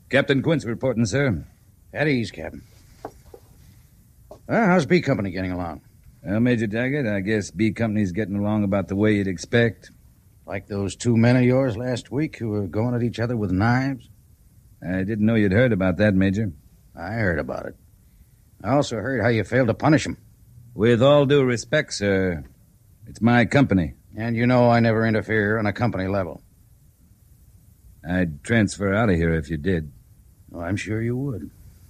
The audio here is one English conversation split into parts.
Captain Quince reporting, sir. At ease, Captain. Well, how's B Company getting along? Well, Major Daggett, I guess B Company's getting along about the way you'd expect. Like those 2 men of yours last week who were going at each other with knives? I didn't know you'd heard about that, Major. I heard about it. I also heard how you failed to punish them. With all due respect, sir, it's my company. And you know I never interfere on a company level. I'd transfer out of here if you did. Oh, I'm sure you would.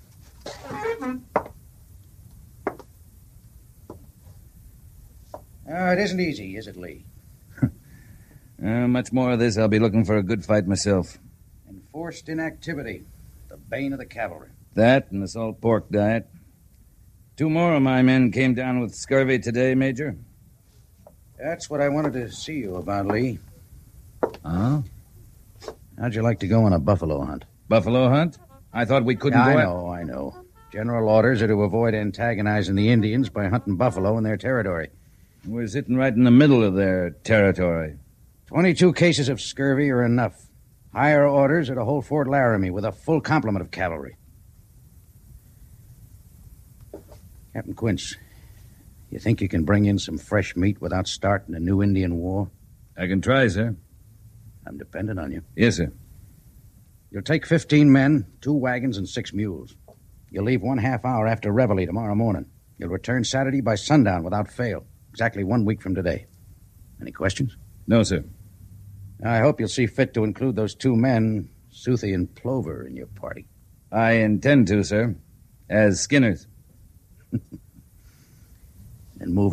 It isn't easy, is it, Lee? Much more of this, I'll be looking for a good fight myself. Enforced inactivity, the bane of the cavalry. That and the salt pork diet. 2 more of my men came down with scurvy today, Major. That's what I wanted to see you about, Lee. Huh? How'd you like to go on a buffalo hunt? Buffalo hunt? I thought we couldn't go... I know. General orders are to avoid antagonizing the Indians by hunting buffalo in their territory. We're sitting right in the middle of their territory. 22 cases of scurvy are enough. Higher orders are to hold Fort Laramie with a full complement of cavalry. Captain Quince, you think you can bring in some fresh meat without starting a new Indian war? I can try, sir. I'm dependent on you. Yes, sir. You'll take 15 men, 2 wagons, and 6 mules. You'll leave 1/2 hour after Reveille tomorrow morning. You'll return Saturday by sundown without fail. Exactly 1 week from today. Any questions? No, sir. I hope you'll see fit to include those 2 men, Soothie and Plover, in your party. I intend to, sir. As Skinners. And move